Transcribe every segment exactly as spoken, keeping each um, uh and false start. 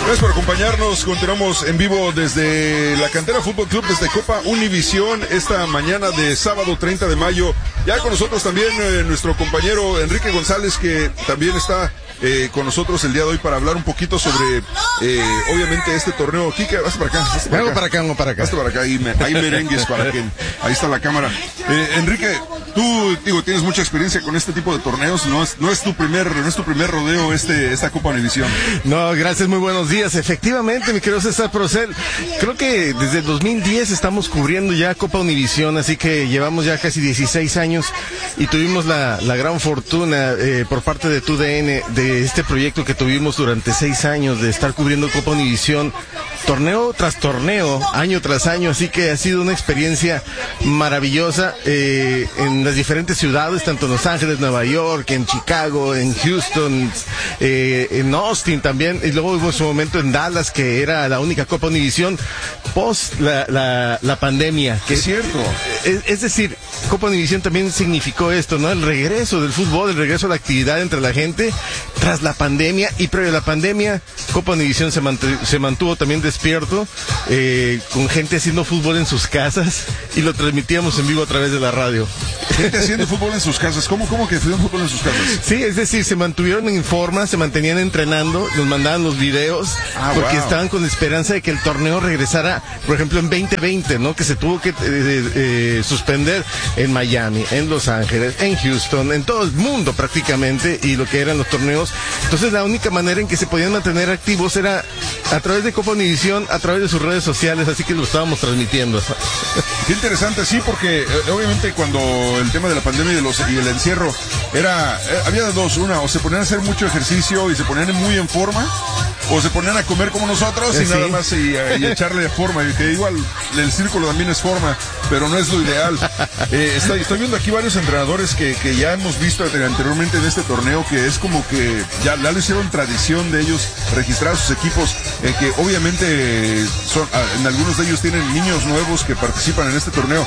Gracias por acompañarnos. Continuamos en vivo desde la Cantera Fútbol Club, desde Copa Univisión, esta mañana de sábado treinta de mayo. Ya con nosotros también eh, nuestro compañero Enrique González, que también está eh, con nosotros el día de hoy para hablar un poquito sobre, eh, obviamente, este torneo. Quique, vas para acá. Vas para acá. para acá, para acá. Vas para acá, ahí, me, ahí merengues para que... Ahí está la cámara. Eh, Enrique, tú, digo, tienes mucha experiencia con este tipo de torneos. No es, no es tu primer, no es tu primer rodeo este, esta Copa Univisión. No, gracias, muy buenos días. Efectivamente, mi querido César Procel, creo que desde el dos mil diez estamos cubriendo ya Copa Univisión, así que llevamos ya casi dieciséis años y tuvimos la, la gran fortuna eh, por parte de T U D N de este proyecto que tuvimos durante seis años de estar cubriendo Copa Univisión, torneo tras torneo, año tras año, así que ha sido una experiencia maravillosa eh, en las diferentes ciudades, tanto en Los Ángeles, Nueva York, en Chicago, en Houston, eh, en Austin también, y luego hubo su momento en Dallas, que era la única Copa Univisión post la, la, la pandemia. Que, es cierto. Es, es decir, Copa Univisión también significó esto, ¿no? El regreso del fútbol, el regreso a la actividad entre la gente tras la pandemia, y previo a la pandemia, Copa Univisión se, mantu- se mantuvo también despierto, eh, con gente haciendo fútbol en sus casas, y lo transmitíamos en vivo a través de la radio. Gente haciendo fútbol en sus casas. ¿Cómo, cómo que haciendo fútbol en sus casas? Sí, es decir, se mantuvieron en forma, se mantenían entrenando, nos mandaban los videos, ah, porque wow. estaban con esperanza de que el torneo regresara, por ejemplo, en veinte veinte, ¿no? Que se tuvo que eh, eh, suspender en Miami, en Los Ángeles, en Houston, en todo el mundo prácticamente, y lo que eran los torneos. Entonces, la única manera en que se podían mantener activos era a través de Copa Univisión, a través de sus redes sociales, así que lo estábamos transmitiendo. Qué interesante, sí, porque eh, obviamente cuando el tema de la pandemia y, de los, y el encierro era, eh, había dos, una, o se ponían a hacer mucho ejercicio y se ponían muy en forma, o se ponían a comer como nosotros y sí. nada más y, y echarle forma, y que igual el círculo también es forma, pero no es lo ideal. Eh, estoy, estoy viendo aquí varios entrenadores que, que ya hemos visto anteriormente en este torneo, que es como que ya, ya lo hicieron tradición de ellos registrar sus equipos, eh, que obviamente son, en algunos de ellos tienen niños nuevos que participan en este torneo.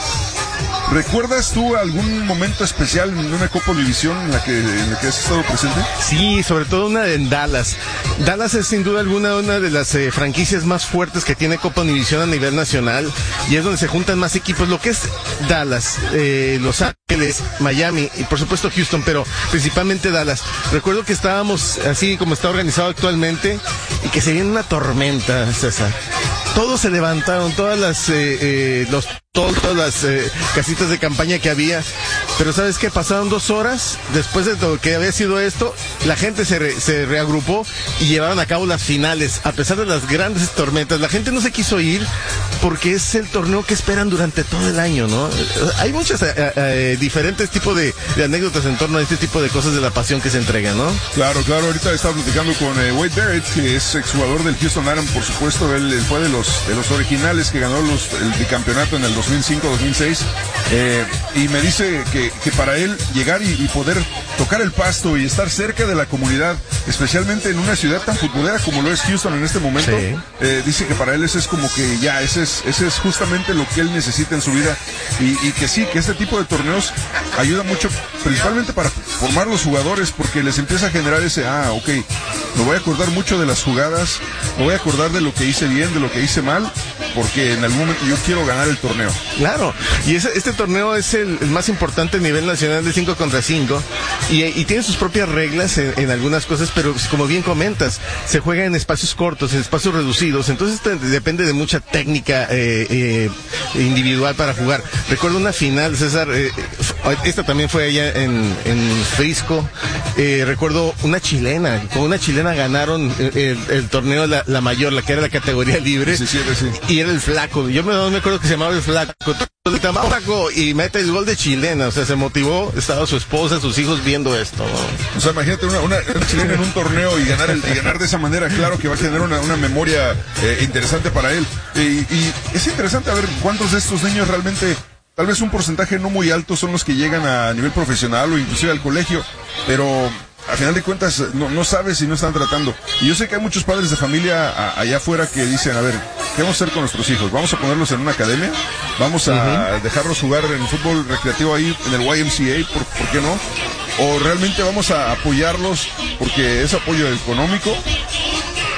¿Recuerdas tú algún momento especial en una Copa Univisión en la que, en la que has estado presente? Sí, sobre todo una en Dallas. Dallas es sin duda alguna una de las eh, franquicias más fuertes que tiene Copa Univisión a nivel nacional, y es donde se juntan más equipos, lo que es Dallas, eh, Los Ángeles, Miami y por supuesto Houston, pero principalmente Dallas. Recuerdo que estábamos así como está organizado actualmente y que se viene una tormenta, César. Todos se levantaron, todas las eh, eh, los todas las eh, casitas de campaña que había, pero ¿sabes qué? Pasaron dos horas después de lo que había sido esto, la gente se, re, se reagrupó y llevaron a cabo las finales, a pesar de las grandes tormentas. La gente no se quiso ir porque es el torneo que esperan durante todo el año, ¿no? Hay muchos eh, eh, diferentes tipos de, de anécdotas en torno a este tipo de cosas de la pasión que se entrega, ¿no? Claro, claro, ahorita estaba platicando con eh, Wade Barrett, que es exjugador del Houston Aram, por supuesto, él, él fue de los, de los originales que ganó los, el bicampeonato en el dos mil cinco dos mil seis, eh, y me dice que, que para él llegar y, y poder tocar el pasto y estar cerca de la comunidad, especialmente en una ciudad tan futbolera como lo es Houston en este momento, sí. eh, dice que para él ese es como que ya, ese es, ese es justamente lo que él necesita en su vida, y, y que sí, que este tipo de torneos ayuda mucho, principalmente para formar los jugadores, porque les empieza a generar ese, ah, ok, me voy a acordar mucho de las jugadas, me voy a acordar de lo que hice bien, de lo que hice mal, porque en algún momento yo quiero ganar el torneo. Claro, y ese, este torneo es el, el más importante a nivel nacional de cinco contra cinco, y, y tiene sus propias reglas en, en algunas cosas, pero como bien comentas, se juega en espacios cortos, en espacios reducidos, entonces te, depende de mucha técnica eh, eh, individual para jugar. Recuerdo una final, César, eh, esta también fue allá en, en Frisco, eh, recuerdo una chilena, con una chilena ganaron el, el, el torneo la, la mayor, la que era la categoría libre, sí, sí, sí, sí. Y era el Flaco, yo me, no me acuerdo que se llamaba el Flaco, Flaco, y mete el gol de chilena, o sea, se motivó, estaba su esposa, sus hijos viendo esto, ¿no? O sea, imagínate una, una, una chilena en un torneo y ganar, el, y ganar de esa manera, claro que va a generar una, una memoria eh, interesante para él, y, y es interesante a ver cuántos de estos niños realmente, tal vez un porcentaje no muy alto, son los que llegan a nivel profesional o inclusive al colegio, pero a final de cuentas no, no sabes si no están tratando. Y yo sé que hay muchos padres de familia a, allá afuera que dicen, a ver, ¿qué vamos a hacer con nuestros hijos? ¿Vamos a ponerlos en una academia? ¿Vamos a uh-huh. dejarlos jugar en fútbol recreativo ahí en el Y M C A? ¿Por, ¿por qué no? ¿O realmente vamos a apoyarlos porque es apoyo económico?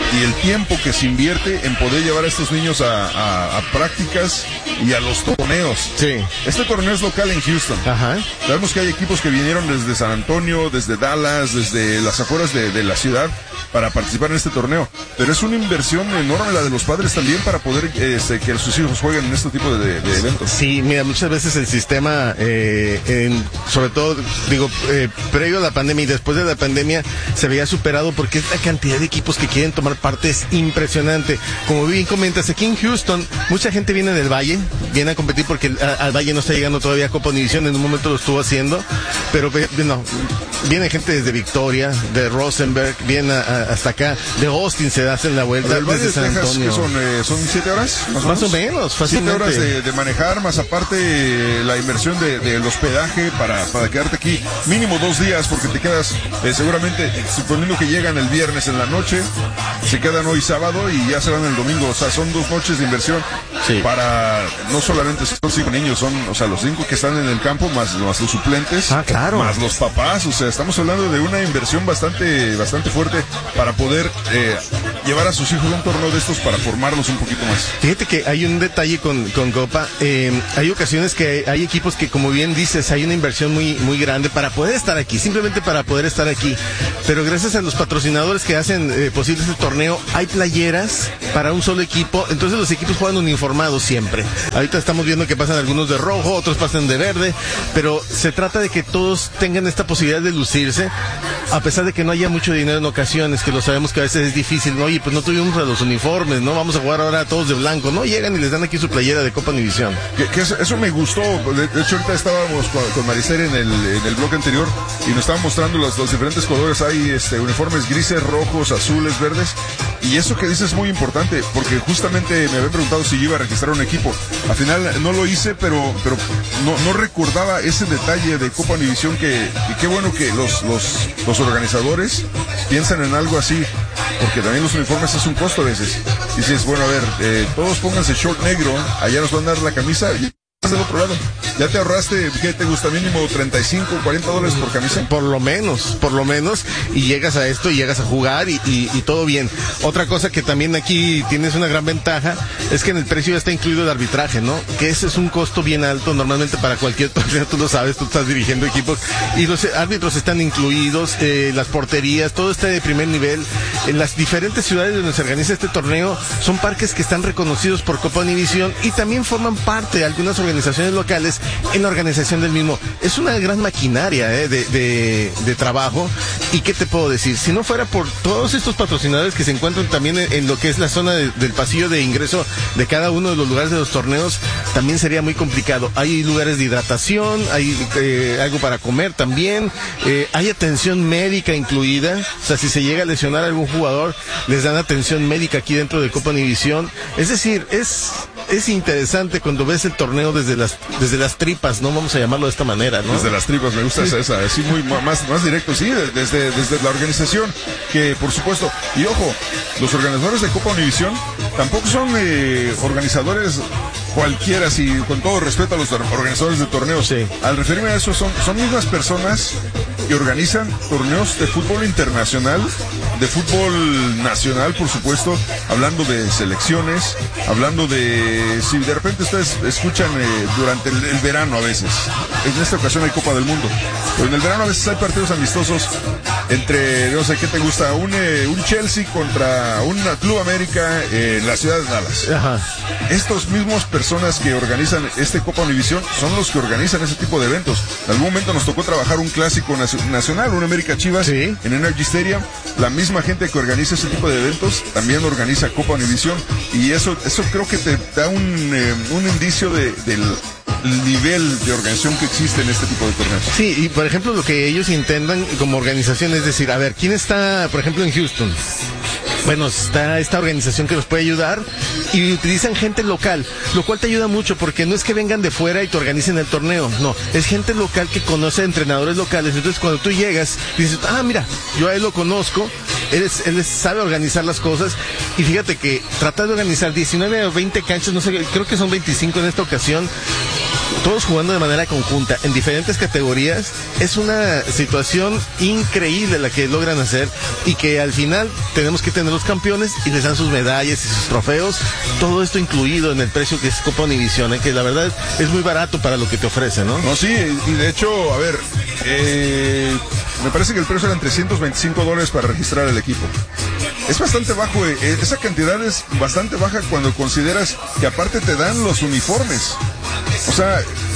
y el tiempo que se invierte en poder llevar a estos niños a, a, a prácticas y a los torneos. Sí. Este torneo es local en Houston. Ajá. Sabemos que hay equipos que vinieron desde San Antonio, desde Dallas, desde las afueras de, de la ciudad para participar en este torneo. Pero es una inversión enorme la de los padres también para poder este, que sus hijos jueguen en este tipo de, de eventos. Sí, mira, muchas veces el sistema, eh, en, sobre todo, digo, eh, previo a la pandemia y después de la pandemia, se veía superado porque es la cantidad de equipos que quieren tomar parte es impresionante. Como bien comentas, aquí en Houston, mucha gente viene del Valle, viene a competir porque el, a, al Valle no está llegando todavía a Copa Univisión, en un momento lo estuvo haciendo, pero no, viene gente desde Victoria, de Rosenberg, viene a, a, hasta acá, de Austin se hacen la vuelta, el Valle desde San de Texas, Antonio. ¿qué son? Eh, ¿Son siete horas? Más, más o menos, fácilmente. Siete horas de, de manejar, más aparte eh, la inversión de, del hospedaje para, para quedarte aquí mínimo dos días, porque te quedas eh, seguramente, suponiendo que llegan el viernes en la noche, se quedan hoy sábado y ya se van el domingo. O sea, son dos noches de inversión. Sí. Para, no solamente son cinco niños, son, o sea, los cinco que están en el campo, más, más los suplentes, ah, claro. más los papás. O sea, estamos hablando de una inversión bastante, bastante fuerte para poder eh, llevar a sus hijos a un torneo de estos para formarlos un poquito más. Fíjate que hay un detalle con, con Copa. Eh, hay ocasiones que hay equipos que, como bien dices, hay una inversión muy, muy grande para poder estar aquí, simplemente para poder estar aquí. Pero gracias a los patrocinadores que hacen eh, posible este torneo, hay playeras para un solo equipo. Entonces los equipos juegan uniformados siempre. Ahorita estamos viendo que pasan algunos de rojo, otros pasan de verde, pero se trata de que todos tengan esta posibilidad de lucirse, a pesar de que no haya mucho dinero en ocasiones, que lo sabemos que a veces es difícil, ¿no? Oye, pues no tuvimos los uniformes, ¿no? Vamos a jugar ahora todos de blanco, ¿no? Llegan y les dan aquí su playera de Copa Univisión. Que, que eso, eso me gustó. De, de hecho, ahorita estábamos con, con Marister en el, en el bloque anterior y nos estaban mostrando los, los diferentes colores. Hay este, uniformes grises, rojos, azules, verdes. Y eso que dices es muy importante, porque justamente me habían preguntado si yo iba a registrar un equipo. Al final no lo hice, pero, pero no, no recordaba ese detalle de Copa Univisión, que, que qué bueno que los, los, los organizadores piensan en algo así, porque también los uniformes es un costo a veces. Dices, bueno, a ver, eh, todos pónganse short negro, allá nos van a dar la camisa y del otro lado. ¿Ya te ahorraste, qué te gusta, mínimo treinta y cinco, cuarenta dólares por camisa? Por lo menos, por lo menos, y llegas a esto y llegas a jugar y, y, y todo bien. Otra cosa que también aquí tienes una gran ventaja es que en el precio ya está incluido el arbitraje, ¿no? Que ese es un costo bien alto normalmente para cualquier torneo, tú lo sabes, tú estás dirigiendo equipos y los árbitros están incluidos, eh, las porterías, todo está de primer nivel. En las diferentes ciudades donde se organiza este torneo son parques que están reconocidos por Copa Univisión y también forman parte de algunas organizaciones locales en la organización del mismo. Es una gran maquinaria eh, de, de, de trabajo. ¿Y qué te puedo decir? Si no fuera por todos estos patrocinadores que se encuentran también en, en lo que es la zona de, del pasillo de ingreso de cada uno de los lugares de los torneos, también sería muy complicado. Hay lugares de hidratación, hay eh, algo para comer también, eh, hay atención médica incluida. O sea, si se llega a lesionar a algún jugador, les dan atención médica aquí dentro de Copa Univisión. Es decir, es... es interesante cuando ves el torneo desde las desde las tripas, ¿no? Vamos a llamarlo de esta manera, ¿no? Desde las tripas, me gusta esa, esa así muy más, más directo, sí, desde, desde la organización, que por supuesto, y ojo, los organizadores de Copa Univisión tampoco son eh, organizadores cualquiera, si con todo respeto a los organizadores de torneos. Sí. Al referirme a eso, son, son mismas personas que organizan torneos de fútbol internacional, de fútbol nacional, por supuesto, hablando de selecciones, hablando de, si de repente ustedes escuchan eh, durante el, el verano a veces, en esta ocasión hay Copa del Mundo, pero en el verano a veces hay partidos amistosos entre, no sé, ¿qué te gusta? Un, eh, un Chelsea contra un Club América eh, en la ciudad de Dallas. Ajá. Estos mismos personas que organizan este Copa Univisión son los que organizan ese tipo de eventos. En algún momento nos tocó trabajar un clásico nacional, un América Chivas, ¿sí?, en Energy Stadium. La misma gente que organiza ese tipo de eventos también organiza Copa Univisión, y eso eso creo que te da un, eh, un indicio de, del nivel de organización que existe en este tipo de torneos. Sí, y por ejemplo lo que ellos intentan como organización es decir, a ver, ¿quién está, por ejemplo, en Houston? Bueno, está esta organización que nos puede ayudar y utilizan gente local, lo cual te ayuda mucho porque no es que vengan de fuera y te organicen el torneo, no, es gente local que conoce a entrenadores locales. Entonces cuando tú llegas dices, ah, mira, yo a él lo conozco, él, es, él es, sabe organizar las cosas, y fíjate que trata de organizar diecinueve o veinte canchas, no sé, creo que son veinticinco en esta ocasión. todos jugando de manera conjunta en diferentes categorías, es una situación increíble la que logran hacer, y que al final tenemos que tener los campeones y les dan sus medallas y sus trofeos, todo esto incluido en el precio que es Copa Univisión, ¿eh? Que la verdad es muy barato para lo que te ofrece, ¿no? No, sí, y de hecho, a ver, eh, me parece que el precio eran trescientos veinticinco dólares para registrar el equipo. Es bastante bajo, eh, esa cantidad es bastante baja cuando consideras que aparte te dan los uniformes. O sea,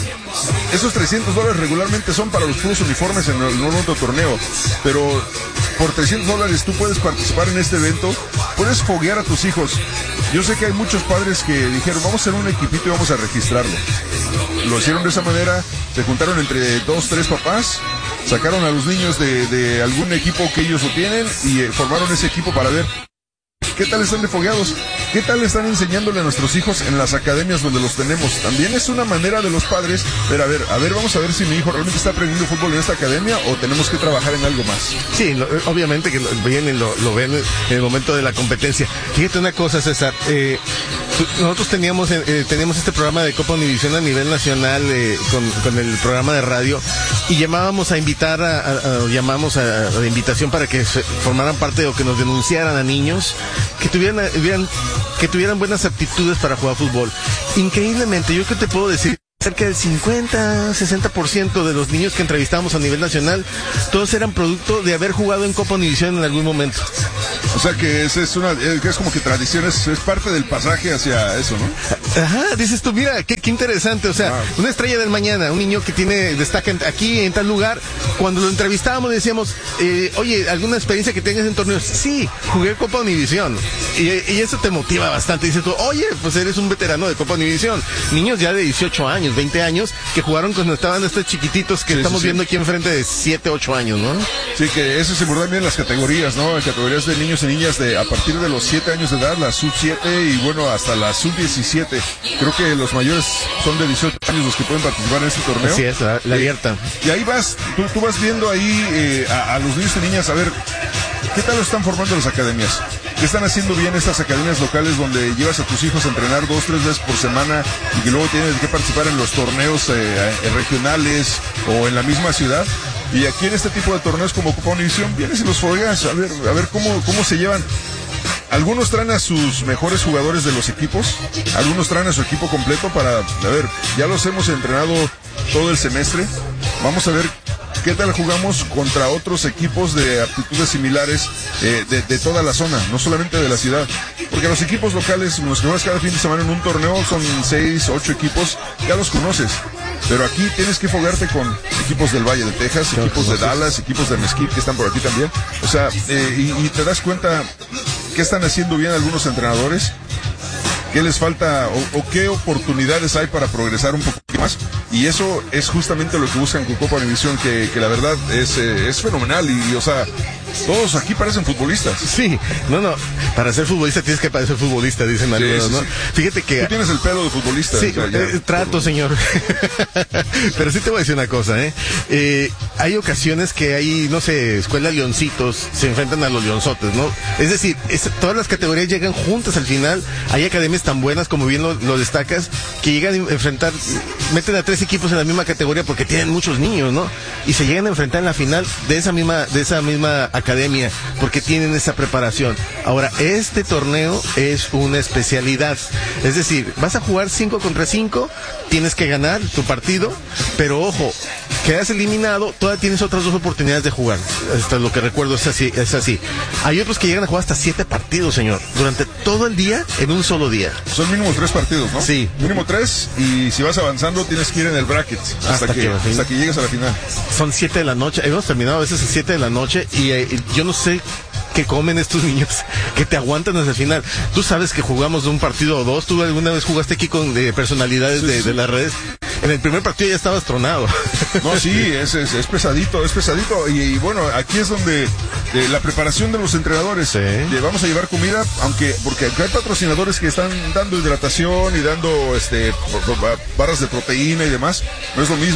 esos trescientos dólares regularmente son para los puros uniformes en el nuevo torneo, pero por trescientos dólares tú puedes participar en este evento, puedes foguear a tus hijos. Yo sé que hay muchos padres que dijeron, vamos a hacer un equipito y vamos a registrarlo. Lo hicieron de esa manera, se juntaron entre dos, tres papás, sacaron a los niños de, de algún equipo que ellos lo tienen y eh, formaron ese equipo para ver qué tal están de fogueados, qué tal están enseñándole a nuestros hijos en las academias donde los tenemos. También es una manera de los padres, pero a ver, a ver, vamos a ver si mi hijo realmente está aprendiendo fútbol en esta academia o tenemos que trabajar en algo más. Sí, lo, obviamente que lo, vienen, lo, lo ven en el momento de la competencia. Fíjate una cosa, César, eh, nosotros teníamos eh, teníamos este programa de Copa Univisión a nivel nacional eh, con, con el programa de radio, y llamábamos a invitar a, a, a llamamos a, a la invitación para que se formaran parte o que nos denunciaran a niños que tuvieran, tuvieran que tuvieran buenas aptitudes para jugar fútbol. Increíblemente, yo que te puedo decir, cerca del cincuenta, sesenta por ciento de los niños que entrevistamos a nivel nacional, todos eran producto de haber jugado en Copa Univisión en algún momento. O sea que es, es una, es como que tradición, es, es parte del pasaje hacia eso, ¿no? Ajá, dices tú, mira, qué, qué interesante, o sea, wow. Una estrella del mañana, un niño que tiene, destaca aquí en tal lugar. Cuando lo entrevistábamos decíamos, eh, oye, ¿alguna experiencia que tengas en torneos? Sí, jugué Copa Univisión, y, y eso te motiva bastante, dices tú, oye, pues eres un veterano de Copa Univisión. Niños ya de dieciocho años, veinte años, que jugaron cuando estaban estos chiquititos que sí, estamos sí, viendo sí. aquí enfrente de siete, ocho años, ¿no? Sí, que eso se aborda bien en las categorías, ¿no? En categorías de niños y niñas de a partir de los siete años de edad, la sub siete y bueno, hasta la sub diecisiete. Creo que los mayores son de dieciocho años los que pueden participar en este torneo. Así es, la, la abierta. Y, y ahí vas, tú, tú vas viendo ahí eh, a, a los niños y niñas, a ver, ¿qué tal lo están formando las academias? ¿Qué están haciendo bien estas academias locales donde llevas a tus hijos a entrenar dos, tres veces por semana y que luego tienes que participar en los torneos eh, regionales o en la misma ciudad? Y aquí en este tipo de torneos como Copa Univisión vienes y los fogueas a ver, a ver cómo, cómo se llevan. Algunos traen a sus mejores jugadores de los equipos, algunos traen a su equipo completo para, a ver, ya los hemos entrenado todo el semestre, vamos a ver qué tal jugamos contra otros equipos de aptitudes similares eh, de, de toda la zona, no solamente de la ciudad, porque los equipos locales, los que vas cada fin de semana en un torneo, son seis, ocho equipos, ya los conoces. Pero aquí tienes que fogarte con equipos del Valle de Texas, equipos de Dallas, equipos de Mesquite que están por aquí también. O sea, eh, y, y te das cuenta qué están haciendo bien algunos entrenadores, qué les falta o, o qué oportunidades hay para progresar un poco más. Y eso es justamente lo que buscan con Copa Univisión, que, que la verdad es, eh, es fenomenal. Y, y, o sea, todos aquí parecen futbolistas. Sí, no, no, para ser futbolista tienes que parecer futbolista, dicen algunos, sí, sí, ¿no? Sí. Fíjate que... Tú tienes el pelo de futbolista. Sí, o sea, ya, eh, trato, por... señor. Pero sí te voy a decir una cosa, ¿eh? eh hay ocasiones que hay, no sé, escuelas leoncitos, se enfrentan a los leonzotes, ¿no? Es decir, es, todas las categorías llegan juntas al final. Hay academias tan buenas, como bien lo, lo destacas, que llegan a enfrentar, meten a tres equipos en la misma categoría porque tienen muchos niños, ¿no? Y se llegan a enfrentar en la final de esa misma, de esa misma academia, porque tienen esa preparación. Ahora, este torneo es una especialidad, es decir, vas a jugar cinco contra cinco, tienes que ganar tu partido, pero ojo, quedas eliminado, todavía tienes otras dos oportunidades de jugar. Hasta lo que recuerdo es así, es así. Hay otros que llegan a jugar hasta siete partidos, señor, durante todo el día, en un solo día. Son mínimo tres partidos, ¿no? Sí. Mínimo tres, y si vas avanzando tienes que ir en el bracket hasta, hasta que, que hasta que llegues a la final. Son siete de la noche, hemos terminado a veces a siete de la noche, y eh, yo no sé qué comen estos niños que te aguantan hasta el final. Tú sabes que jugamos un partido o dos. ¿Tú alguna vez jugaste aquí con de personalidades sí, de, sí. de las redes? En el primer partido ya estabas tronado. No, sí, es, es, es pesadito, es pesadito. Y, y bueno, aquí es donde eh, la preparación de los entrenadores. Sí. Le vamos a llevar comida, aunque porque hay patrocinadores que están dando hidratación y dando este barras de proteína y demás. No es lo mismo.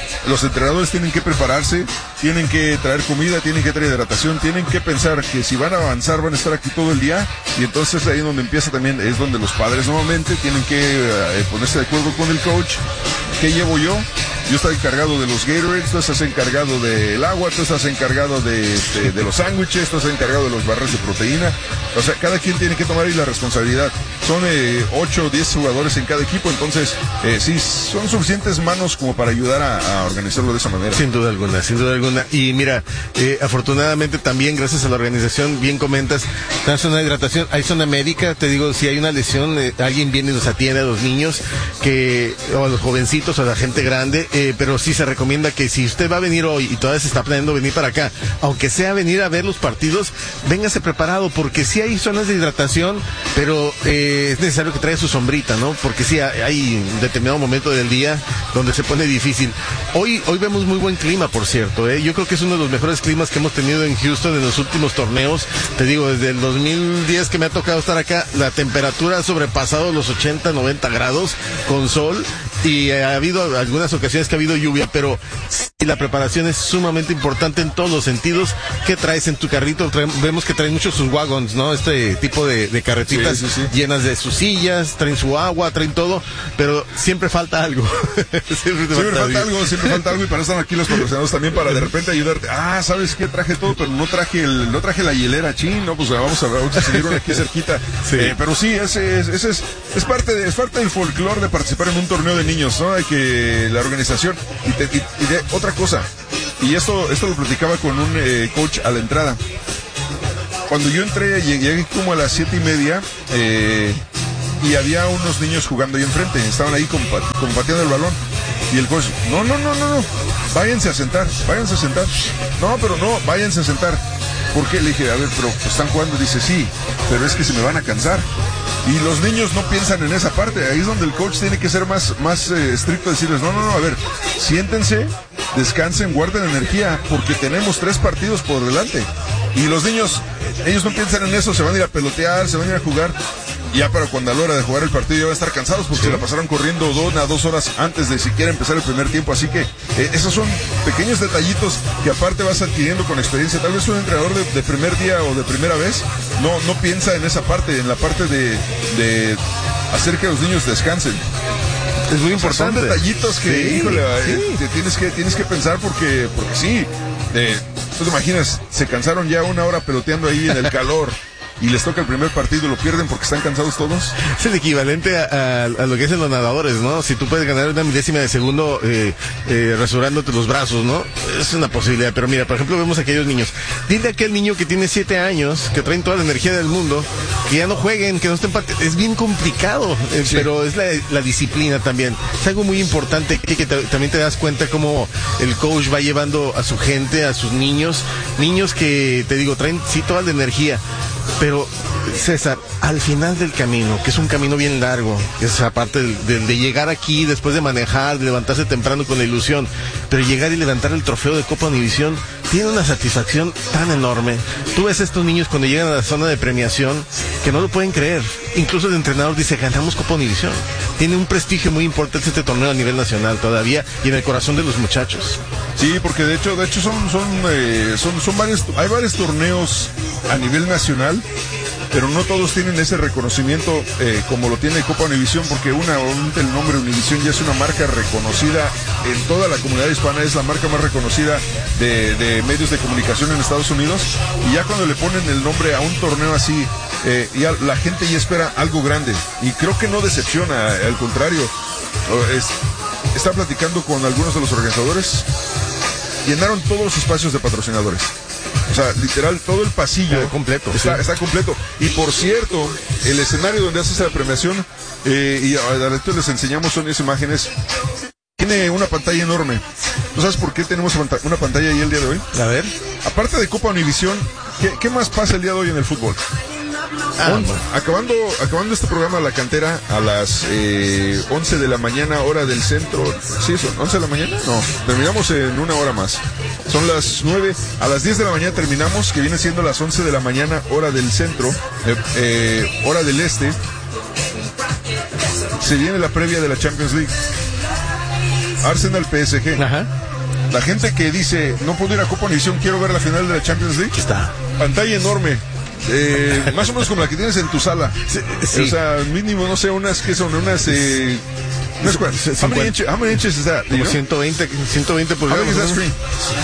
los entrenadores tienen que prepararse, tienen que traer comida, tienen que traer hidratación, tienen que pensar que si van a avanzar van a estar aquí todo el día, y entonces ahí donde empieza también, es donde los padres nuevamente tienen que eh, ponerse de acuerdo con el coach. ¿Qué llevo yo? Yo estoy encargado de los Gatorades, tú estás encargado del agua, tú estás encargado de, de, de los sándwiches, tú estás encargado de los barras de proteína. O sea, cada quien tiene que tomar ahí la responsabilidad. Son eh, ocho o diez jugadores en cada equipo, entonces eh, sí, son suficientes manos como para ayudar a, a organizarlo de esa manera. Sin duda alguna, sin duda alguna. Y mira, eh, afortunadamente también, gracias a la organización, bien comentas, dan zona de hidratación, hay zona médica, te digo, si hay una lesión, eh, alguien viene y nos atiende a los niños, que o a los jovencitos o a la gente grande, eh, pero sí se recomienda que si usted va a venir hoy y todavía se está planeando venir para acá, aunque sea venir a ver los partidos, véngase preparado, porque sí hay zonas de hidratación, pero eh, es necesario que traiga su sombrita, ¿no? Porque sí hay un determinado momento del día donde se pone difícil. Hoy, hoy vemos muy buen clima, por cierto, ¿eh? Yo creo que es uno de los mejores climas que hemos tenido en Houston en los últimos torneos. Te digo, desde el dos mil diez que me ha tocado estar acá, la temperatura ha sobrepasado los ochenta, noventa grados con sol, y ha habido algunas ocasiones que ha habido lluvia, pero sí, la preparación es sumamente importante en todos los sentidos. ¿Qué traes en tu carrito? Trae, vemos que traen muchos sus wagons, ¿no? Este tipo de, de carretitas sí, sí, sí. llenas de sus sillas, traen su agua, traen todo, pero siempre falta algo. siempre, siempre falta, falta algo, siempre falta algo, y para eso están aquí los patrocinadores también, para de repente ayudarte. Ah, ¿sabes qué? Traje todo, pero no traje el, no traje la hielera, chin, no, pues vamos a, vamos a seguir aquí cerquita. Sí. Eh, pero sí, ese es, ese es, es parte de, es parte del folclore de participar en un torneo de niños, ¿no? Hay que la organización y, te, y, y de otra cosa, y esto, esto lo platicaba con un eh, coach a la entrada. Cuando yo entré, llegué como a las siete y media, eh, y había unos niños jugando ahí enfrente, estaban ahí compartiendo el balón, y el coach, no, no, no, no, no, váyanse a sentar, váyanse a sentar, no, pero no, váyanse a sentar. ¿Por qué? Le dije, a ver, pero están jugando. Dice, sí, pero es que se me van a cansar. Y los niños no piensan en esa parte. Ahí es donde el coach tiene que ser más, más eh, estricto, decirles, no, no, no, a ver, siéntense, descansen, guarden energía, porque tenemos tres partidos por delante. Y los niños, ellos no piensan en eso, se van a ir a pelotear, se van a ir a jugar. Y ya para cuando a la hora de jugar el partido ya van a estar cansados, porque sí. se la pasaron corriendo dos, una, dos horas antes de siquiera empezar el primer tiempo. Así que eh, esos son pequeños detallitos que aparte vas adquiriendo con experiencia. Tal vez un entrenador de, de primer día o de primera vez no, no piensa en esa parte, en la parte de, de hacer que los niños descansen. Es muy importante. Son detallitos que, sí, híjole, sí. Eh, te tienes que tienes que pensar, porque, porque sí, eh, tú te imaginas, se cansaron ya una hora peloteando ahí en el calor. Y les toca el primer partido y lo pierden porque están cansados todos. Es el equivalente a, a, a lo que hacen los nadadores, ¿no? Si tú puedes ganar una milésima de segundo eh, eh, rasurándote los brazos, ¿no? Es una posibilidad. Pero mira, por ejemplo, vemos a aquellos niños. Dile a aquel niño que tiene siete años, que traen toda la energía del mundo, que ya no jueguen, que no estén parte. Es bien complicado, eh, sí. pero es la, la disciplina también. Es algo muy importante que, que te, también te das cuenta cómo el coach va llevando a su gente, a sus niños. Niños que, te digo, traen sí toda la energía. Pero, César, al final del camino, que es un camino bien largo, que es aparte de, de, de llegar aquí, después de manejar, de levantarse temprano con la ilusión, pero llegar y levantar el trofeo de Copa Univisión, tiene una satisfacción tan enorme. Tú ves a estos niños cuando llegan a la zona de premiación, que no lo pueden creer. Incluso el entrenador dice, ganamos Copa Univisión. Tiene un prestigio muy importante este torneo a nivel nacional todavía, y en el corazón de los muchachos. Sí, porque de hecho, de hecho son, son, eh, son, son varios, hay varios torneos a nivel nacional, pero no todos tienen ese reconocimiento eh, como lo tiene Copa Univisión, porque una, el nombre Univisión ya es una marca reconocida en toda la comunidad hispana, es la marca más reconocida de, de medios de comunicación en Estados Unidos, y ya cuando le ponen el nombre a un torneo así, eh, ya la gente ya espera algo grande, y creo que no decepciona, al contrario. Es, está platicando con algunos de los organizadores, llenaron todos los espacios de patrocinadores. O sea, literal, todo el pasillo está completo. Está, sí. está completo. Y por cierto, el escenario donde haces la premiación, eh, y ahorita les enseñamos, son esas imágenes, tiene una pantalla enorme. ¿Tú sabes por qué tenemos una pantalla ahí el día de hoy? A ver. Aparte de Copa Univisión, ¿qué, qué más pasa el día de hoy en el fútbol? Ah, On, acabando, acabando este programa La Cantera a las eh, once de la mañana, hora del centro. ¿Sí, son once de la mañana? No, terminamos en una hora más. Son las nueve, a las diez de la mañana terminamos, que viene siendo las once de la mañana, hora del centro, eh, eh, hora del este. Se viene la previa de la Champions League. Arsenal P S G. Ajá. La gente que dice, no puedo ir a Copa Univisión, quiero ver la final de la Champions League. Aquí está. Pantalla enorme. Eh, más o menos como la que tienes en tu sala. Sí, sí. O sea, mínimo, no sé, unas que son unas... Eh, unas cuantas. How many inches, how many inches is that? Como You know? ciento veinte, ciento veinte How pulgadas. big is that screen?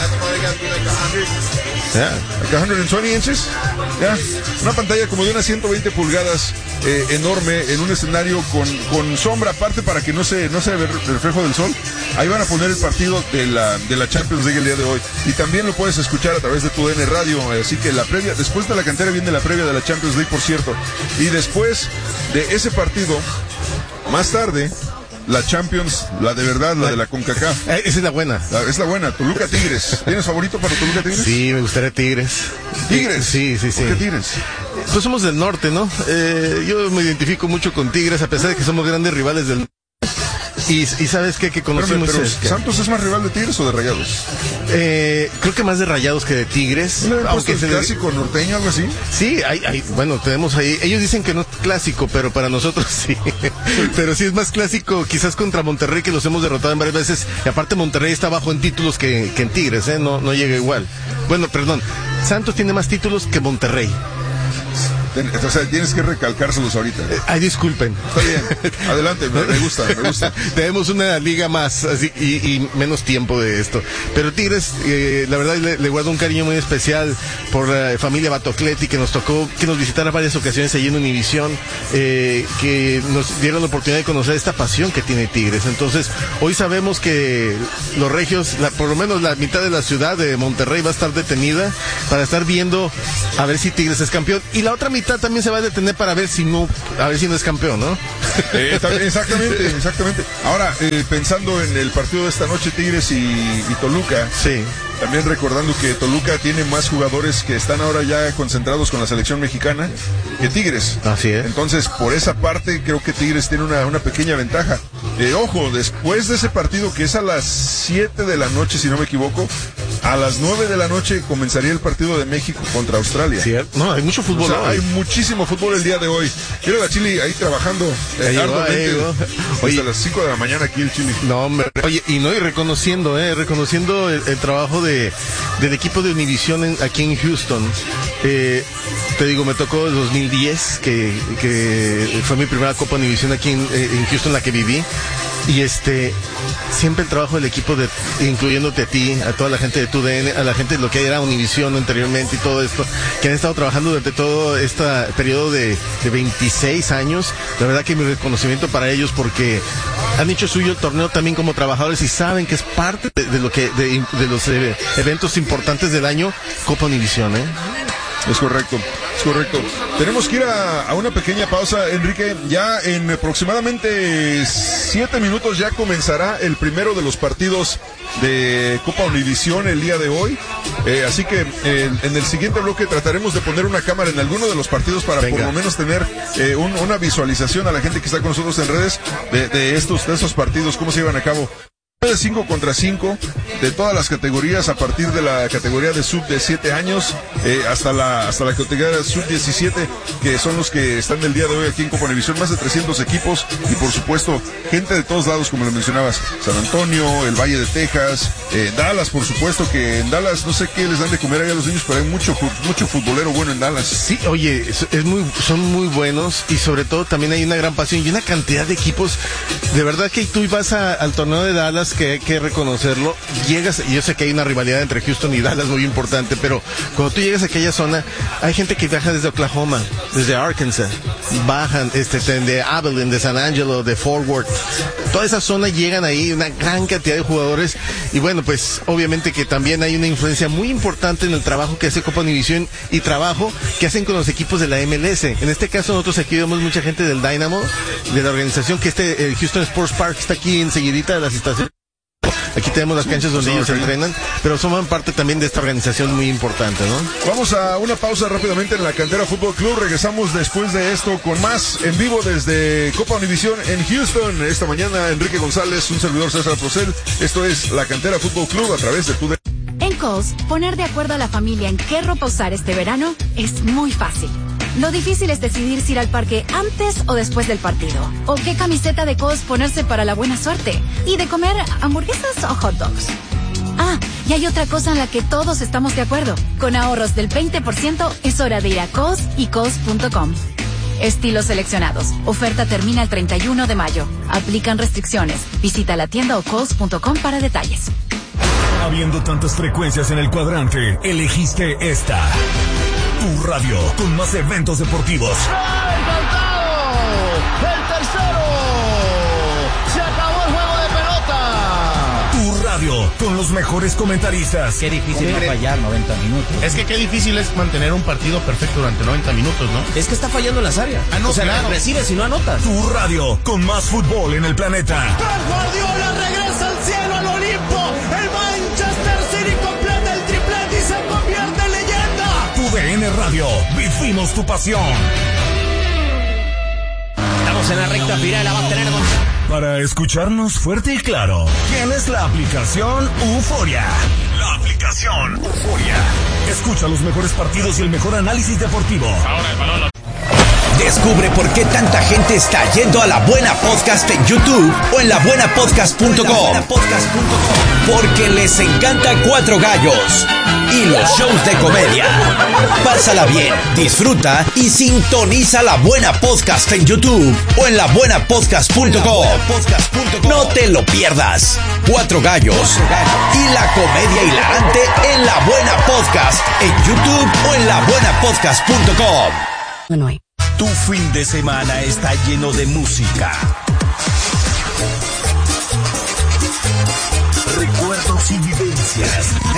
Yeah. Like one hundred twenty inches. Yeah. Una pantalla como de unas ciento veinte pulgadas, eh, enorme, en un escenario con, con sombra aparte para que no se, no se vea el reflejo del sol. Ahí van a poner el partido de la, de la Champions League el día de hoy. Y también lo puedes escuchar a través de tu D N Radio. Así que la previa, después de la cantera viene la previa de la Champions League, por cierto. Y después de ese partido, más tarde, la Champions, la de verdad, la de la CONCACAF. Eh, esa es la buena. La, es la buena, Toluca Tigres. ¿Tienes favorito para Toluca Tigres? Sí, me gustaría Tigres. ¿Tigres? Sí, sí, sí. ¿Por qué Tigres? Pues somos del norte, ¿no? Eh, yo me identifico mucho con Tigres, a pesar de que somos grandes rivales del norte. Y, y sabes qué, que conocí muy pero cerca. ¿Santos es más rival de Tigres o de Rayados? Eh, creo que más de Rayados que de Tigres. ¿No le han Aunque puesto el se clásico norteño, algo así? Sí, hay, hay, bueno, tenemos ahí, ellos dicen que no es clásico, pero para nosotros sí. Pero sí es más clásico quizás contra Monterrey, que los hemos derrotado en varias veces. Y aparte Monterrey está bajo en títulos que, que en Tigres, ¿eh? No, no llega igual. Bueno, perdón, Santos tiene más títulos que Monterrey. O sea, tienes que recalcárselos ahorita. Eh, ay, disculpen. Está bien, adelante, me, me gusta, me gusta. Tenemos una liga más así, y, y menos tiempo de esto. Pero Tigres, eh, la verdad, le, le guardo un cariño muy especial por la familia Batocleti, que nos tocó, que nos visitara varias ocasiones allí en Univisión, eh, que nos dieron la oportunidad de conocer esta pasión que tiene Tigres. Entonces, hoy sabemos que los regios, la, por lo menos la mitad de la ciudad de Monterrey va a estar detenida para estar viendo a ver si Tigres es campeón. Y la otra mitad también se va a detener para ver si no, a ver si no es campeón, ¿no? Eh, exactamente, exactamente. Ahora, eh, pensando en el partido de esta noche, Tigres y, y Toluca. Sí. También recordando que Toluca tiene más jugadores que están ahora ya concentrados con la selección mexicana que Tigres. Así es. Entonces, por esa parte, creo que Tigres tiene una, una pequeña ventaja. Eh, ojo, después de ese partido, que es a las siete de la noche, si no me equivoco, a las nueve de la noche comenzaría el partido de México contra Australia. Sí, no, hay mucho fútbol. O sea, hoy. hay muchísimo fútbol el día de hoy. Mira la Chili ahí trabajando eh, llegó, arduamente. llegó. Desde Oye, las cinco de la mañana aquí el Chili. No, hombre. Oye, y no, y reconociendo, eh, reconociendo el, el trabajo de, del equipo de Univisión en, aquí en Houston. Eh, te digo, me tocó el dos mil diez, que, que fue mi primera Copa Univisión aquí en, en Houston, la que viví. Y este, siempre el trabajo del equipo, de, incluyéndote a ti, a toda la gente de tu D N, a la gente de lo que era Univisión anteriormente y todo esto, que han estado trabajando durante todo este periodo de, de veintiséis años. La verdad que mi reconocimiento para ellos, porque han hecho suyo el torneo también como trabajadores y saben que es parte de, de lo que de, de los eh, eventos importantes del año, Copa Univisión, ¿eh? Es correcto, es correcto. Tenemos que ir a, a una pequeña pausa, Enrique. Ya en aproximadamente siete minutos ya comenzará el primero de los partidos de Copa Univisión el día de hoy. Eh, así que eh, en el siguiente bloque trataremos de poner una cámara en alguno de los partidos para Venga. por lo menos tener eh, un, una visualización a la gente que está con nosotros en redes de, de, estos, de estos partidos, cómo se llevan a cabo. De cinco contra cinco, de todas las categorías, a partir de la categoría de sub de siete años eh, hasta la hasta la categoría sub diecisiete, que son los que están el día de hoy aquí en Copa Univisión. Más de trescientos equipos y por supuesto gente de todos lados, como lo mencionabas, San Antonio, el Valle de Texas, eh, Dallas, por supuesto, que en Dallas no sé qué les dan de comer ahí a los niños, pero hay mucho mucho futbolero bueno en Dallas. Sí, oye, es muy, son muy buenos y sobre todo también hay una gran pasión y una cantidad de equipos. De verdad que tú vas a, al torneo de Dallas, que hay que reconocerlo, llegas, y yo sé que hay una rivalidad entre Houston y Dallas muy importante, pero cuando tú llegas a aquella zona, hay gente que viaja desde Oklahoma, desde Arkansas, bajan este, de Abilene, de San Angelo, de Fort Worth, toda esa zona llegan ahí, una gran cantidad de jugadores, y bueno, pues obviamente que también hay una influencia muy importante en el trabajo que hace Copa Univisión y trabajo que hacen con los equipos de la M L S. En este caso nosotros aquí vemos mucha gente del Dynamo, de la organización que este, el Houston Sports Park está aquí enseguidita de las estaciones. Aquí tenemos las canchas donde ellos entrenan, pero son parte también de esta organización muy importante, ¿no? Vamos a una pausa rápidamente en la Cantera Fútbol Club. Regresamos después de esto con más en vivo desde Copa Univisión en Houston. Esta mañana, Enrique González, un servidor César Procel. Esto es la Cantera Fútbol Club a través de tu... En Kohl's, poner de acuerdo a la familia en qué ropa usar este verano es muy fácil. Lo difícil es decidir si ir al parque antes o después del partido. O qué camiseta de Cos ponerse para la buena suerte. Y de comer hamburguesas o hot dogs. Ah, y hay otra cosa en la que todos estamos de acuerdo. Con ahorros del veinte por ciento es hora de ir a Cos y Cos punto com. Estilos seleccionados. Oferta termina el treinta y uno de mayo. Aplican restricciones. Visita la tienda o cos punto com para detalles. Habiendo tantas frecuencias en el cuadrante, elegiste esta. Tu radio con más eventos deportivos. ¡El faltado! ¡El tercero! ¡Se acabó el juego de pelota! Tu radio con los mejores comentaristas. Qué difícil es fallar noventa minutos. Es que qué difícil es mantener un partido perfecto durante noventa minutos, ¿no? Es que está fallando en las áreas. Ah, no, o sea, claro. recibes y no anotas. Tu radio con más fútbol en el planeta. ¡Pep Guardiola regresa al cielo, al Olimpo! ¡El Manchester City completa el triplete y se convierte en leyenda! Tu D N Radio, vivimos tu pasión. Estamos en la recta final, la va a tener con... Para escucharnos fuerte y claro, tienes la aplicación Euforia. La aplicación Euforia. Escucha los mejores partidos y el mejor análisis deportivo. Ahora el balón lo... Descubre por qué tanta gente está yendo a La Buena Podcast en YouTube o en la buena podcast punto com. Porque les encanta Cuatro Gallos y los shows de comedia. Pásala bien, disfruta y sintoniza La Buena Podcast en YouTube o en la buena podcast punto com. No te lo pierdas. Cuatro Gallos y la comedia hilarante en La Buena Podcast en YouTube o en la buena podcast punto com. Tu fin de semana está lleno de música, recuerdos y vivencias.